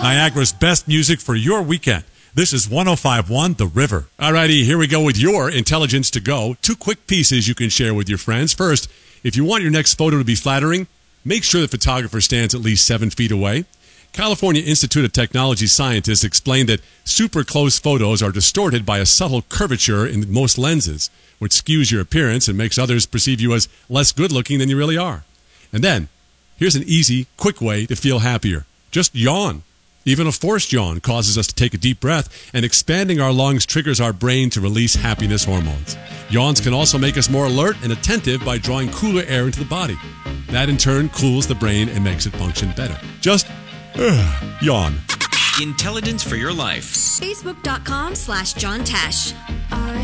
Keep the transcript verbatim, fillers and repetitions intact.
Niagara's best music for your weekend. This is one oh five point one The River. Alrighty, here we go with your Intelligence to Go. Two quick pieces you can share with your friends. First, if you want your next photo to be flattering, make sure the photographer stands at least seven feet away. California Institute of Technology scientists explained that super close photos are distorted by a subtle curvature in most lenses, which skews your appearance and makes others perceive you as less good looking than you really are. And then, here's an easy, quick way to feel happier. Just yawn. Even a forced yawn causes us to take a deep breath, and expanding our lungs triggers our brain to release happiness hormones. Yawns can also make us more alert and attentive by drawing cooler air into the body. That in turn cools the brain and makes it function better. Just uh, yawn. Intelligence for your life. Facebook.com slash John Tesh.